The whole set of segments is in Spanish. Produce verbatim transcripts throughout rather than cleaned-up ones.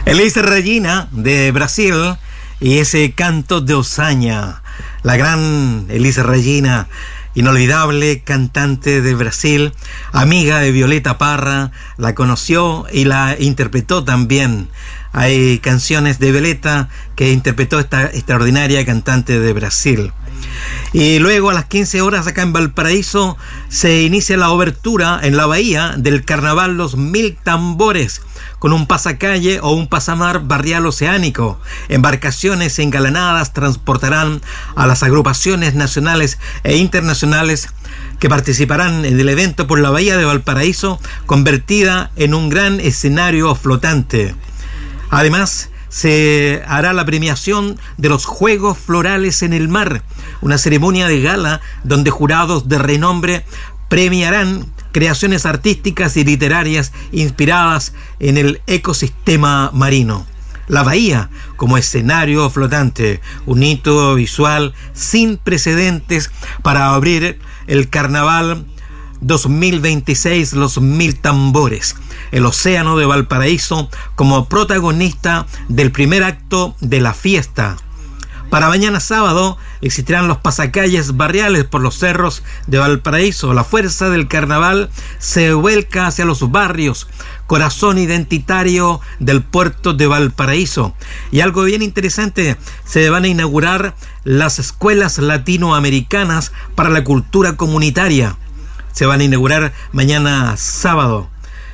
Elis Regina de Brasil y ese canto de Osaña. La gran Elis Regina, inolvidable cantante de Brasil, amiga de Violeta Parra, la conoció y la interpretó también. Hay canciones de Violeta que interpretó esta extraordinaria cantante de Brasil. Y luego a las quince horas acá en Valparaíso se inicia la obertura en la bahía del Carnaval Los Mil Tambores, con un pasacalle o un pasamar barrial oceánico. Embarcaciones engalanadas transportarán a las agrupaciones nacionales e internacionales que participarán en el evento por la bahía de Valparaíso, convertida en un gran escenario flotante. Además, se hará la premiación de los Juegos Florales en el Mar, una ceremonia de gala donde jurados de renombre premiarán creaciones artísticas y literarias inspiradas en el ecosistema marino. La bahía como escenario flotante, un hito visual sin precedentes para abrir el Carnaval dos mil veintiséis, Los Mil Tambores. El océano de Valparaíso como protagonista del primer acto de la fiesta. Para mañana sábado existirán los pasacalles barriales por los cerros de Valparaíso. La fuerza del carnaval se vuelca hacia los barrios, corazón identitario del puerto de Valparaíso. Y algo bien interesante, se van a inaugurar las escuelas latinoamericanas para la cultura comunitaria. Se van a inaugurar mañana sábado.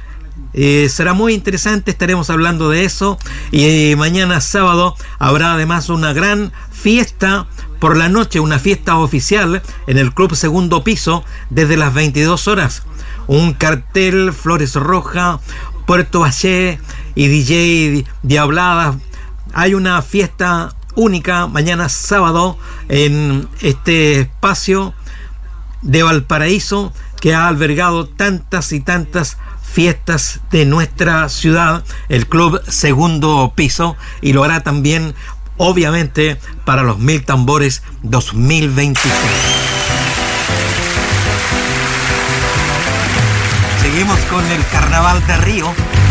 Eh, será muy interesante, estaremos hablando de eso. Y eh, mañana sábado habrá además una gran fiesta por la noche, una fiesta oficial en el Club Segundo Piso desde las veintidós horas. Un cartel, Flores Rojas, Puerto Valle y D J Diablada. Hay una fiesta única mañana sábado en este espacio de Valparaíso que ha albergado tantas y tantas fiestas de nuestra ciudad, el Club Segundo Piso, y lo hará también, obviamente, para los Mil Tambores dos mil veintiséis. Seguimos con el Carnaval de Río.